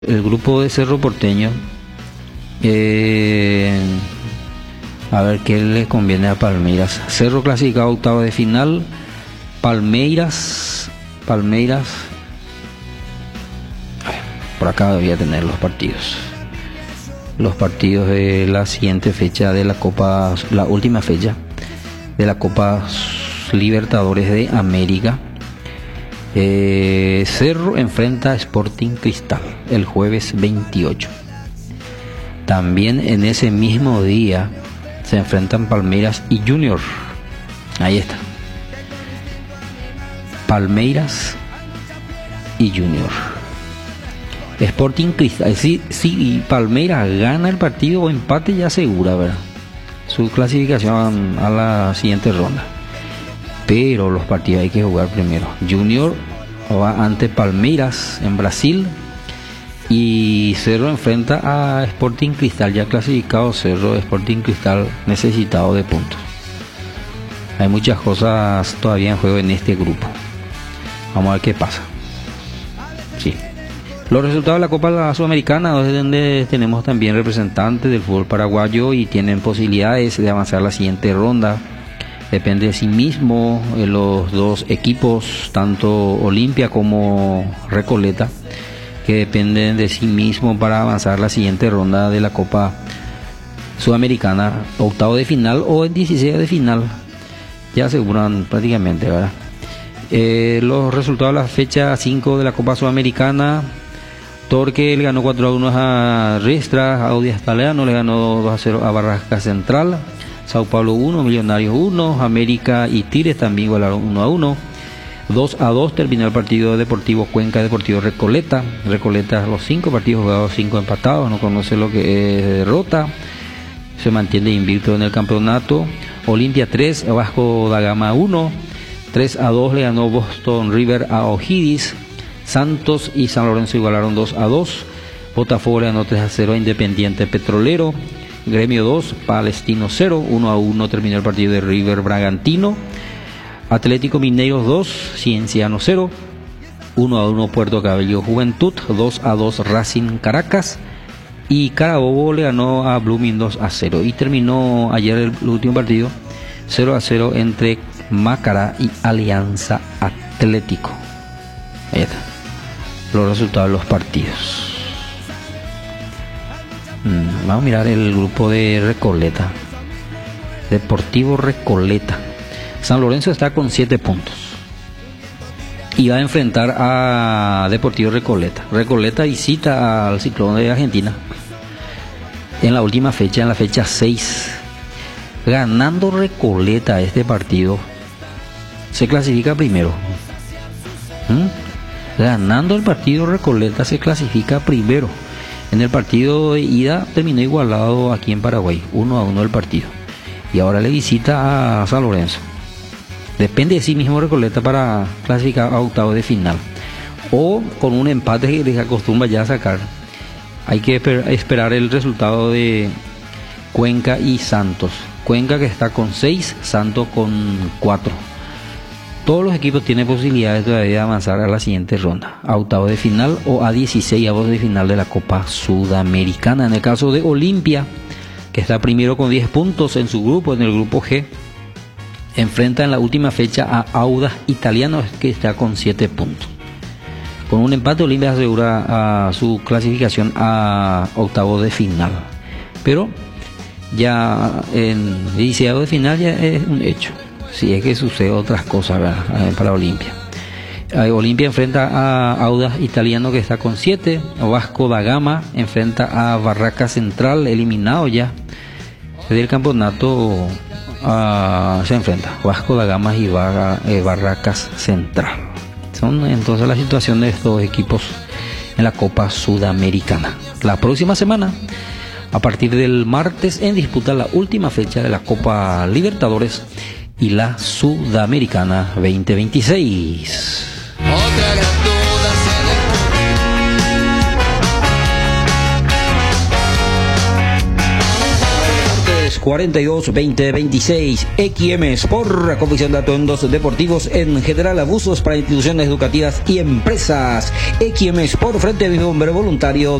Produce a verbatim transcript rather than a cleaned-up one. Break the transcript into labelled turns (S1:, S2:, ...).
S1: El grupo de Cerro Porteño, eh, a ver qué le conviene a Palmeiras. Cerro clasificado a octavo de final. Palmeiras, Palmeiras. Por acá debía tener los partidos. Los partidos de la siguiente fecha de la Copa, la última fecha de la Copa Libertadores de América. Eh, Cerro enfrenta a Sporting Cristal el jueves veintiocho. También en ese mismo día se enfrentan Palmeiras y Junior. Ahí está. Palmeiras y Junior. Sporting Cristal. Si, si Palmeiras gana el partido o empate, ya asegura, ¿verdad?, su clasificación a la siguiente ronda. Pero los partidos hay que jugar primero. Junior va ante Palmeiras en Brasil y Cerro enfrenta a Sporting Cristal, ya clasificado Cerro. Sporting Cristal necesitado de puntos. Hay muchas cosas todavía en juego en este grupo. Vamos a ver qué pasa. Sí. Los resultados de la Copa Sudamericana, donde tenemos también representantes del fútbol paraguayo y tienen posibilidades de avanzar a la siguiente ronda. Depende de sí mismo, de los dos equipos, tanto Olimpia como Recoleta, que dependen de sí mismo para avanzar a la siguiente ronda de la Copa Sudamericana, octavo de final o en dieciséis de final. Ya aseguran prácticamente, ¿verdad? Eh, los resultados de la fecha cinco de la Copa Sudamericana: Torque le ganó cuatro a uno a Riestra, Audax Italiano le ganó dos a cero a Barracas Central, Sao Paulo uno, Millonarios uno, América y Tigres también igualaron uno a uno. dos a dos terminó el partido Deportivo Cuenca, Deportivo Recoleta. Recoleta, los cinco partidos jugados, cinco empatados, no conoce lo que es derrota, se mantiene invicto en el campeonato. Olimpia tres, Vasco da Gama uno, tres a dos le ganó Boston River a O'Higgins. Santos y San Lorenzo igualaron dos a dos. Botafogo le ganó tres a cero a Independiente Petrolero. Gremio dos, Palestino cero, uno a uno terminó el partido de River Bragantino. Atlético Mineiro dos, Cienciano cero, uno a uno Puerto Cabello Juventud, dos a dos Racing Caracas y Carabobo le ganó a Blooming dos a cero. Y terminó ayer el, el último partido cero a cero entre Macará y Alianza Atlético. Ahí está los resultados de los partidos. Mm, vamos a mirar el grupo de Recoleta. Deportivo Recoleta. San Lorenzo está con siete puntos y va a enfrentar a Deportivo Recoleta. Recoleta visita al Ciclón de Argentina en la última fecha, en la fecha seis. Ganando Recoleta este partido, se clasifica primero. ¿Mm? Ganando el partido, Recoleta se clasifica primero. En el partido de ida terminó igualado aquí en Paraguay, uno a uno el partido. Y ahora le visita a San Lorenzo. Depende de sí mismo Recoleta para clasificar a octavo de final. O con un empate que les acostumbra ya a sacar. Hay que esperar el resultado de Cuenca y Santos. Cuenca que está con seis, Santos con cuatro. Todos los equipos tienen posibilidades todavía de avanzar a la siguiente ronda, a octavo de final o a dieciséis avos de final de la Copa Sudamericana. En el caso de Olimpia, que está primero con diez puntos en su grupo, en el grupo G, enfrenta en la última fecha a Audax Italiano, que está con siete puntos. Con un empate, Olimpia asegura a su clasificación a octavo de final. Pero ya en dieciséis de final ya es un hecho. Si es que sucede otras cosas, ¿verdad?, para Olimpia. Olimpia enfrenta a Audax Italiano, que está con siete. Vasco da Gama enfrenta a Barracas Central, eliminado ya del campeonato. Uh, se enfrenta Vasco da Gama y Barra, eh, Barracas Central. Son entonces la situación de estos equipos en la Copa Sudamericana. La próxima semana, a partir del martes, en disputa la última fecha de la Copa Libertadores y la Sudamericana veinte veintiséis. cuarenta y dos, veinte, veintiséis. X M Sport, confección de atuendos deportivos en general, abusos para instituciones educativas y empresas. X M Sport, frente a mi bombero voluntario